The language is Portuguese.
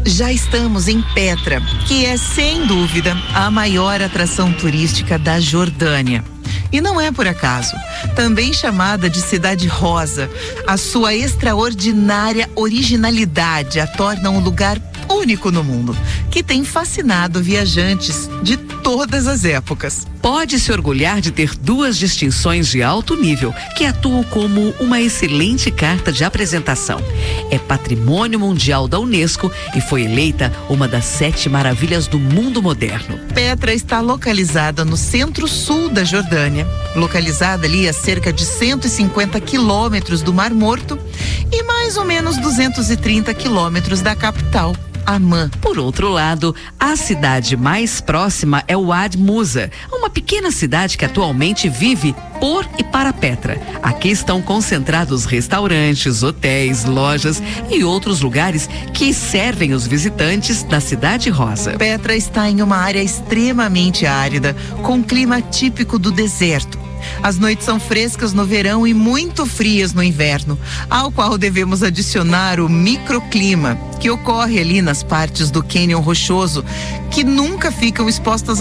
Já estamos em Petra, que é, sem dúvida, a maior atração turística da Jordânia. E não é por acaso. Também chamada de Cidade Rosa, a sua extraordinária originalidade a torna um lugar único no mundo, que tem fascinado viajantes de todas as épocas. Pode se orgulhar de ter 2 distinções de alto nível que atuam como uma excelente carta de apresentação. É Patrimônio Mundial da Unesco e foi eleita uma das 7 maravilhas do mundo moderno. Petra está localizada no centro-sul da Jordânia, localizada ali a cerca de 150 quilômetros do Mar Morto e mais ou menos 230 quilômetros da capital, Amman. Por outro lado, a cidade mais próxima é Wad Musa, uma pequena cidade que atualmente vive por e para Petra. Aqui estão concentrados restaurantes, hotéis, lojas e outros lugares que servem os visitantes da Cidade Rosa. Petra está em uma área extremamente árida, com clima típico do deserto. As noites são frescas no verão e muito frias no inverno, ao qual devemos adicionar o microclima, que ocorre ali nas partes do cânion rochoso, que nunca ficam expostas